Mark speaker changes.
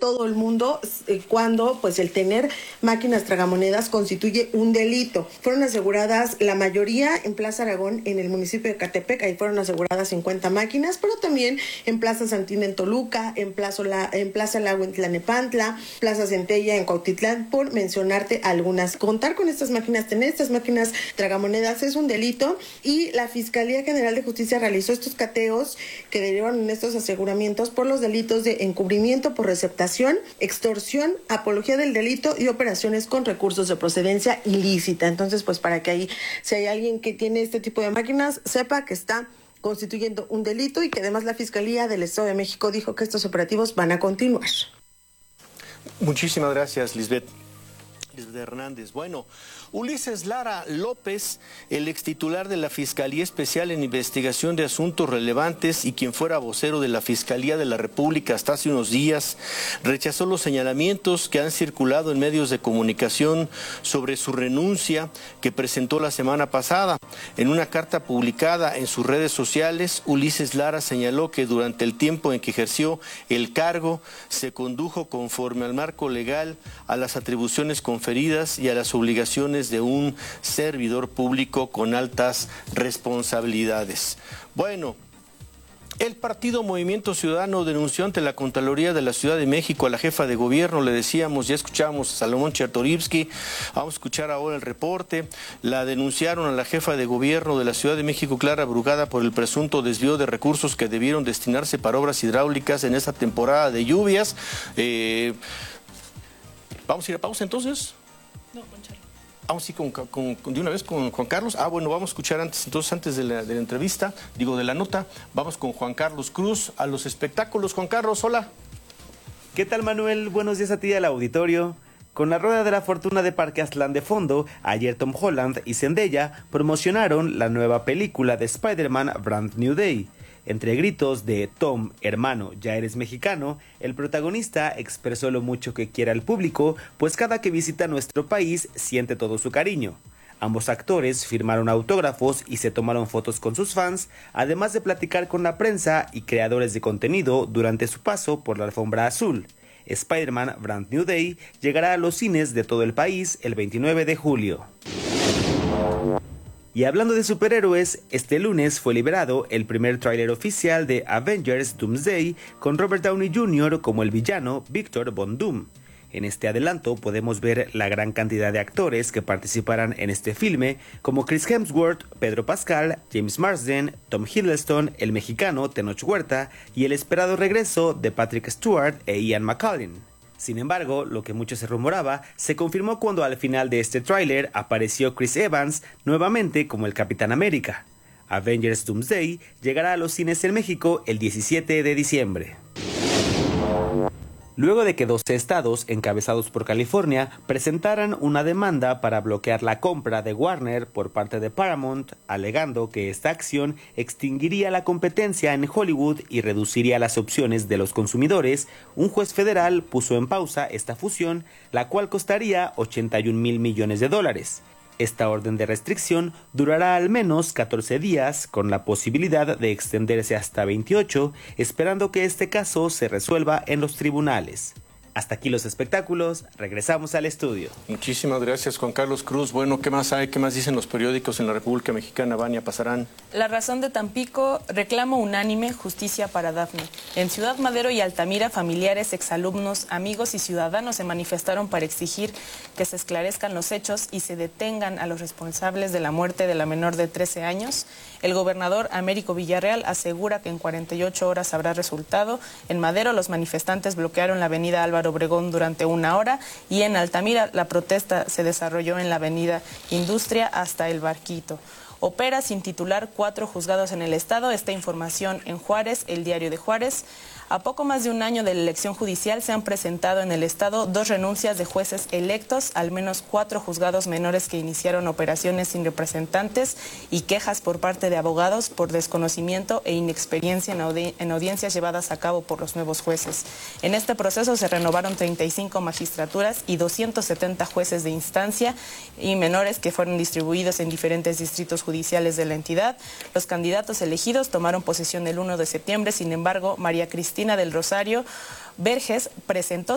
Speaker 1: todo el mundo cuando pues el tener máquinas tragamonedas constituye un delito. Fueron aseguradas la mayoría en Plaza Aragón, en el municipio de Ecatepec, ahí fueron aseguradas 50 máquinas, pero también en Plaza Santín en Toluca, en Plaza Lago en Tlanepantla, Plaza Centella en Cuautitlán, por mencionarte algunas. Contar con estas máquinas, tener estas máquinas tragamonedas es un delito, y la Fiscalía General de Justicia realizó estos cateos que derivaron en estos aseguramientos por los delitos de encubrimiento por receptación, extorsión, apología del delito y operaciones con recursos de procedencia ilícita. Entonces, pues para que ahí, si hay alguien que tiene este tipo de máquinas, sepa que está constituyendo un delito, y que además la Fiscalía del Estado de México dijo que estos operativos van a continuar.
Speaker 2: Muchísimas gracias, Lisbeth Hernández. Bueno, Ulises Lara López, el extitular de la Fiscalía Especial en Investigación de Asuntos Relevantes y quien fuera vocero de la Fiscalía de la República hasta hace unos días, rechazó los señalamientos que han circulado en medios de comunicación sobre su renuncia que presentó la semana pasada. En una carta publicada en sus redes sociales, Ulises Lara señaló que durante el tiempo en que ejerció el cargo se condujo conforme al marco legal, a las atribuciones conferidas y a las obligaciones de un servidor público con altas responsabilidades. Bueno, el partido Movimiento Ciudadano denunció ante la Contraloría de la Ciudad de México a la jefa de gobierno. Le decíamos, ya escuchamos a Salomón Chertorivsky, vamos a escuchar ahora el reporte. La denunciaron a la jefa de gobierno de la Ciudad de México, Clara Brugada, por el presunto desvío de recursos que debieron destinarse para obras hidráulicas en esta temporada de lluvias. ¿Vamos a ir a pausa entonces?
Speaker 3: No, con Charlie.
Speaker 2: Vamos a ir de una vez con Juan Carlos. Bueno, vamos a escuchar antes de la entrevista, de la nota, vamos con Juan Carlos Cruz a los espectáculos. Juan Carlos, hola.
Speaker 4: ¿Qué tal, Manuel? Buenos días a ti y al auditorio. Con la Rueda de la Fortuna de Parque Aztlán de fondo, ayer Tom Holland y Zendaya promocionaron la nueva película de Spider-Man Brand New Day. Entre gritos de Tom, hermano, ya eres mexicano, el protagonista expresó lo mucho que quiere al público, pues cada que visita nuestro país siente todo su cariño. Ambos actores firmaron autógrafos y se tomaron fotos con sus fans, además de platicar con la prensa y creadores de contenido durante su paso por la alfombra azul. Spider-Man Brand New Day llegará a los cines de todo el país el 29 de julio. Y hablando de superhéroes, este lunes fue liberado el primer tráiler oficial de Avengers Doomsday con Robert Downey Jr. como el villano Victor Von Doom. En este adelanto podemos ver la gran cantidad de actores que participarán en este filme, como Chris Hemsworth, Pedro Pascal, James Marsden, Tom Hiddleston, el mexicano Tenoch Huerta y el esperado regreso de Patrick Stewart e Ian McKellen. Sin embargo, lo que mucho se rumoraba, se confirmó cuando al final de este tráiler apareció Chris Evans nuevamente como el Capitán América. Avengers Doomsday llegará a los cines en México el 17 de diciembre. Luego de que 12 estados, encabezados por California, presentaran una demanda para bloquear la compra de Warner por parte de Paramount, alegando que esta acción extinguiría la competencia en Hollywood y reduciría las opciones de los consumidores, un juez federal puso en pausa esta fusión, la cual costaría $81 mil millones. Esta orden de restricción durará al menos 14 días, con la posibilidad de extenderse hasta 28, esperando que este caso se resuelva en los tribunales. Hasta aquí los espectáculos, regresamos al estudio.
Speaker 2: Muchísimas gracias, Juan Carlos Cruz. Bueno, ¿qué más hay? ¿Qué más dicen los periódicos en la República Mexicana? Vania Pasarán.
Speaker 3: La Razón de Tampico, reclamo unánime, justicia para Dafne. En Ciudad Madero y Altamira, familiares, exalumnos, amigos y ciudadanos se manifestaron para exigir que se esclarezcan los hechos y se detengan a los responsables de la muerte de la menor de 13 años. El gobernador Américo Villarreal asegura que en 48 horas habrá resultado. En Madero, los manifestantes bloquearon la avenida Álvaro Obregón durante 1 hora, y en Altamira la protesta se desarrolló en la avenida Industria hasta el Barquito. Opera sin titular 4 juzgados en el estado. Esta información en Juárez, El Diario de Juárez. A poco más de un año de la elección judicial se han presentado en el estado 2 renuncias de jueces electos, al menos 4 juzgados menores que iniciaron operaciones sin representantes y quejas por parte de abogados por desconocimiento e inexperiencia en audiencias llevadas a cabo por los nuevos jueces. En este proceso se renovaron 35 magistraturas y 270 jueces de instancia y menores que fueron distribuidos en diferentes distritos judiciales de la entidad. Los candidatos elegidos tomaron posesión el 1 de septiembre, sin embargo, María Cristina del Rosario Verges presentó